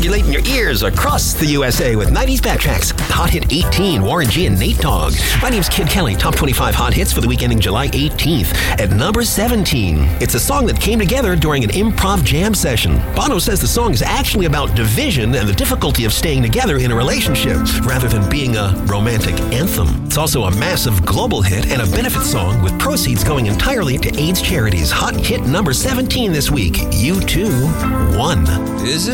Regulating your ears across the USA with 90s Backtracks. Hot Hit 18, Warren G and Nate Dogg. My name's Kid Kelly. Top 25 hot hits for the week ending July 18th. At number 17, it's a song that came together during an improv jam session. Bono says the song is actually about division and the difficulty of staying together in a relationship, rather than being a romantic anthem. It's also a massive global hit and a benefit song with proceeds going entirely to AIDS charities. Hot Hit number 17 this week. U2, 1. Is it?